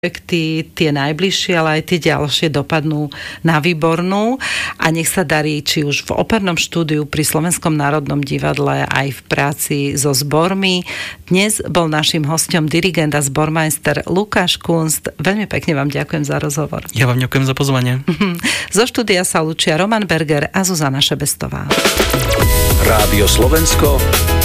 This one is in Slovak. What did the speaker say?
projekty, tie najbližšie, ale aj tie ďalšie dopadnú na výbornú a nech sa darí či už v opernom štúdiu pri Slovenskom národnom divadle aj v práci so zbormi. Dnes bol naším hosťom dirigent a zbormajster Lukáš Kunst. Veľmi pekne vám ďakujem za rozhovor. Ja vám ďakujem za pozvanie. Zo štúdia sa lúčia Roman Berger a Zuzana Šebestová. Rádio Slovensko,